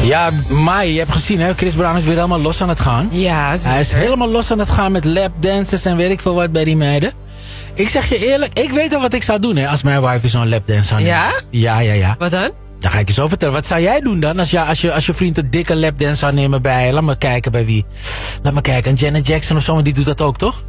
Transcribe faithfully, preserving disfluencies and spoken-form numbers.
Ja, Mai, je hebt gezien hè, Chris Brown is weer helemaal los aan het gaan. Ja, zeker. Hij is helemaal los aan het gaan met lapdances en weet ik veel wat bij die meiden. Ik zeg je eerlijk, ik weet al wat ik zou doen hè, als mijn wife zo'n lapdance zou nemen. Ja? Ja, ja, ja. Wat dan? Dan ga ik je zo vertellen. Wat zou jij doen dan als je, als je, als je vriend een dikke lapdance zou nemen bij, laat me kijken bij wie. Laat me kijken, een Janet Jackson of zo, maar die doet dat ook toch?